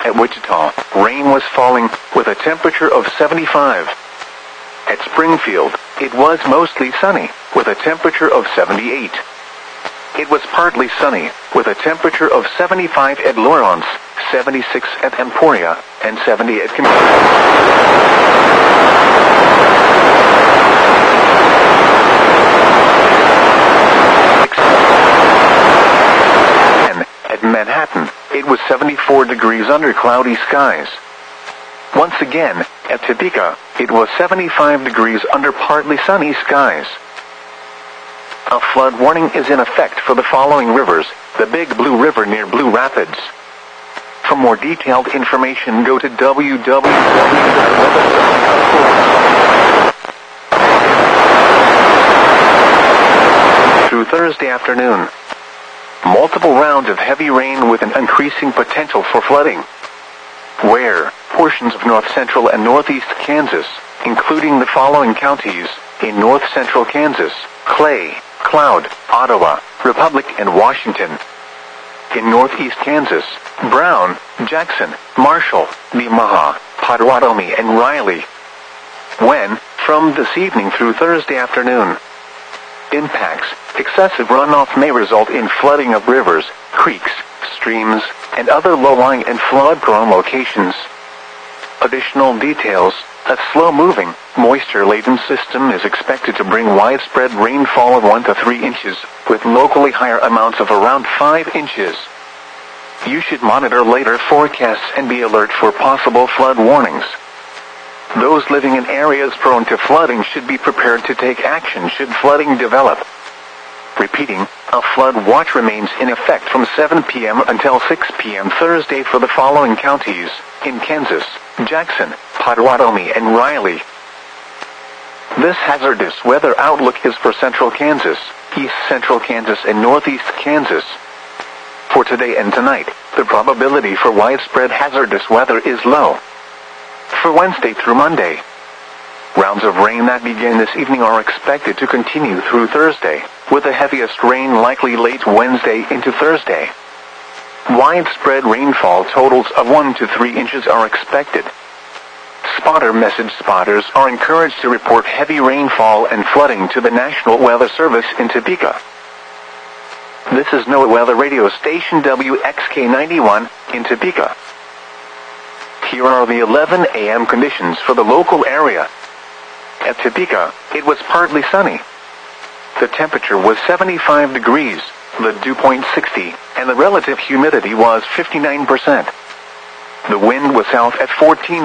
At Wichita, rain was falling with a temperature of 75. At Springfield, it was mostly sunny with a temperature of 78. It was partly sunny with a temperature of 75 at Lawrence, 76 at Emporia, and 70 at At Manhattan, it was 74 degrees under cloudy skies. Once again, at Topeka, it was 75 degrees under partly sunny skies. A flood warning is in effect for the following rivers: the Big Blue River near Blue Rapids. For more detailed information, go to www.weather.com. Through Thursday afternoon, multiple rounds of heavy rain with an increasing potential for flooding. Where portions of north-central and northeast Kansas, including the following counties: in north-central Kansas, Clay, Cloud, Ottawa, Republic, and Washington. In northeast Kansas, Brown, Jackson, Marshall, Nemaha, Potawatomi, and Riley. When, from this evening through Thursday afternoon, impacts: excessive runoff may result in flooding of rivers, creeks, streams, and other low-lying and flood-prone locations. Additional details: a slow-moving, moisture-laden system is expected to bring widespread rainfall of 1 to 3 inches, with locally higher amounts of around 5 inches. You should monitor later forecasts and be alert for possible flood warnings. Those living in areas prone to flooding should be prepared to take action should flooding develop. Repeating, a flood watch remains in effect from 7 p.m. until 6 p.m. Thursday for the following counties: in Kansas, Jackson, Potawatomi, and Riley. This hazardous weather outlook is for central Kansas, east central Kansas, and northeast Kansas. For today and tonight, the probability for widespread hazardous weather is low. For Wednesday through Monday, rounds of rain that begin this evening are expected to continue through Thursday, with the heaviest rain likely late Wednesday into Thursday. Widespread rainfall totals of 1 to 3 inches are expected. Spotter message spotters are encouraged to report heavy rainfall and flooding to the National Weather Service in Topeka. This is NOAA Weather Radio Station WXK91 in Topeka. Here are the 11 a.m. conditions for the local area. At Topeka, it was partly sunny. The temperature was 75 degrees, the dew point 60, and the relative humidity was 59%. The wind was south at 14